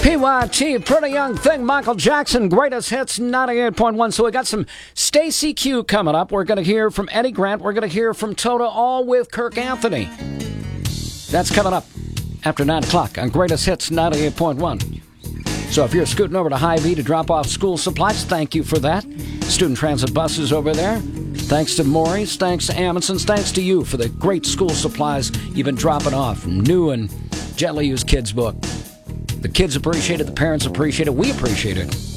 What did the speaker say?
PYT, Pretty Young Thing, Michael Jackson, Greatest Hits 98.1. So we got some Stacey Q coming up. We're going to hear from Eddie Grant. We're going to hear from Toto, all with Kirk Anthony. That's coming up after 9 o'clock on Greatest Hits 98.1. So if you're scooting over to Hy-Vee to drop off school supplies, thank you for that. Student transit buses over there. Thanks to Maury's, thanks to Amundsen's, thanks to you for the great school supplies you've been dropping off. New and gently used kids book. The kids appreciate it, the parents appreciate it, we appreciate it.